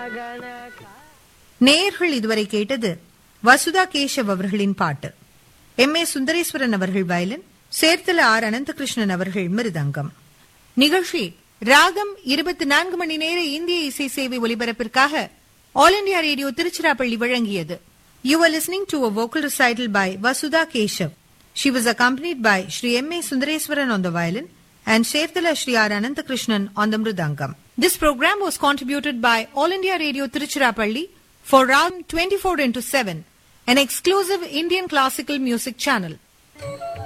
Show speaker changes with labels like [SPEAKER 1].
[SPEAKER 1] நேயர்கள் இதுவரை கேட்டது வசுதா கேஷவ் அவர்களின் பாட்டு. M.A. சுந்தரேஸ்வரன் அவர்கள் வயலின், சேர்த்தல R. அனந்தகிருஷ்ணன் அவர்கள் மிருதங்கம். நிகழ்ச்சி ராகம் 24 மணி நேர இந்திய இசை சேவை ஒலிபரப்பிற்காக ஆல் இண்டியா ரேடியோ திருச்சிராப்பள்ளி வழங்கியது. You were listening to a vocal recital by Vasudha Keshav. She was accompanied by Shri M.A. Sundareswaran on the violin and Serthala Shri R. Ananthakrishnan on the mridangam. This program was contributed by All India Radio Tiruchirappalli for Ragam 24/7, an exclusive Indian classical music channel.